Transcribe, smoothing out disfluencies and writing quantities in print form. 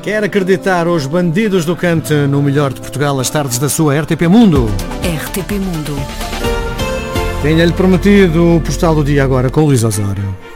Quer acreditar os bandidos do cante no melhor de Portugal, as tardes da sua RTP Mundo? RTP Mundo. Tenha-lhe prometido o postal do dia agora com o Luís Osório.